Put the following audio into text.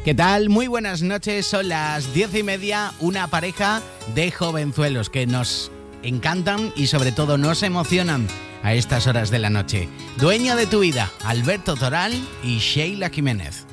¿Qué tal? Muy buenas noches, son las 10:30, una pareja de jovenzuelos que nos encantan y sobre todo nos emocionan a estas horas de la noche. Dueño de tu vida, Alberto Toral y Sheila Jiménez.